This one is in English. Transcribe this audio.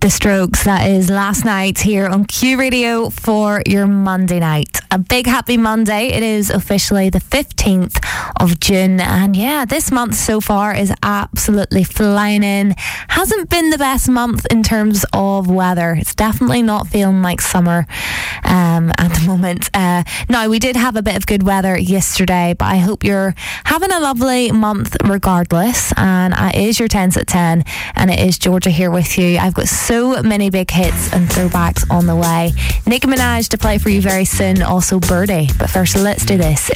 The Strokes, that is Last Night here on Q Radio for your Monday night. A big happy Monday. It is officially the 15th of June, and yeah, this month so far is absolutely flying in. Hasn't been the best month in terms of weather. It's definitely not feeling like summer at the moment. Now, we did have a bit of good weather yesterday, but I hope you're having a lovely month regardless. And it is your 10s at 10, and it is Georgia here with you. I've got so many big hits and throwbacks on the way. Nicki Minaj to play for you very soon, also Birdie. But first, let's do this.